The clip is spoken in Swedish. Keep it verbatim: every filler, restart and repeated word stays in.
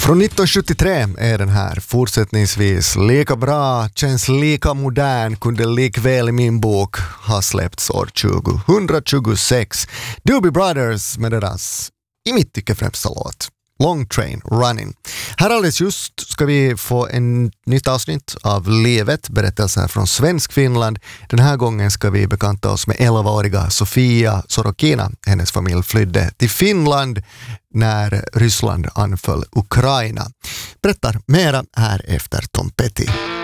Från nittonhundrasjuttiotre är den här fortsättningsvis lika bra, känns lika modern, kunde likväl i min bok ha släppts år tjugohundratjugosex. Doobie Brothers med deras, i mitt tycke främsta låt, Long Train Running. Här alldeles just ska vi få en nytt avsnitt av Livet, berättelser från svensk Finland. Den här gången ska vi bekanta oss med elvaåriga Sofia Sorokina. Hennes familj flydde till Finland när Ryssland anföll Ukraina. Berättar mera här efter Tom Petty.